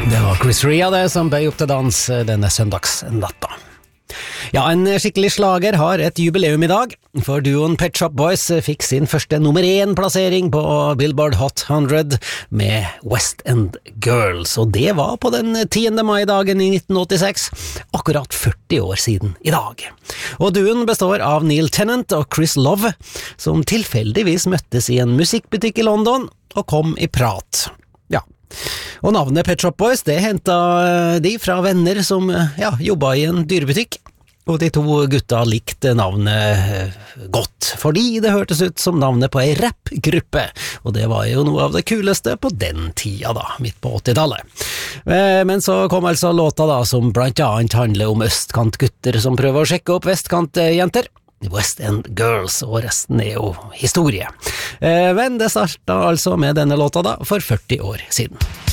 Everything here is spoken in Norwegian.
Det var Chris Rea det som bøy opp til dans denne søndagsnatta. Ja, en skikkelig slager har et jubileum i dag, for duoen Pet Shop Boys fikk sin første nummer 1-plassering på Billboard Hot 100 med West End Girls, og det var på den 10. mai-dagen i 1986, akkurat 40 år siden i dag. Og duoen består av Neil Tennant og Chris Love, som tilfeldigvis møttes i en musikkbutikk i London og kom i prat. Ja. Og navnet Pet Shop Boys, det hentet de fra venner som jobbet i en dyrebutikk. Og de to gutta likte navnet godt, fordi det hørtes ut som navnet på en rappgruppe, og det var jo noe av det kuleste på den tida da, midt på 80-tallet. Men så kom altså låta da, som blant annet handler om østkantgutter som prøver å sjekke opp vestkantjenter. West End Girls, og resten er jo historie. Men det startet altså med denne låta da, for 40 år siden.